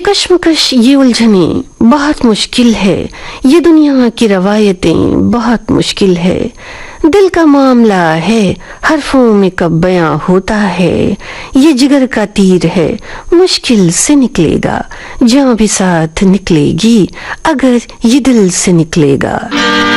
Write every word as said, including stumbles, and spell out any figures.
कश्मकश, ये उलझने बहुत मुश्किल है, ये दुनिया की रवायतें बहुत मुश्किल है। दिल का मामला है, हरफों में कब बयां होता है। ये जिगर का तीर है, मुश्किल से निकलेगा, जान भी साथ निकलेगी अगर ये दिल से निकलेगा।